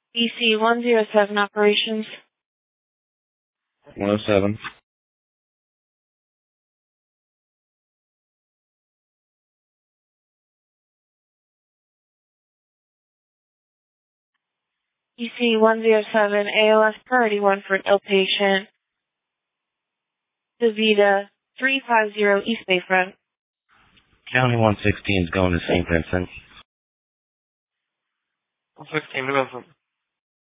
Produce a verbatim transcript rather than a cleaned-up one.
E C one zero seven operations. one oh seven. E C one zero seven, A L S priority one for an ill patient. DaVita three five zero East Bayfront. County one sixteen is going to Saint Vincent. one sixteen, New Vincent.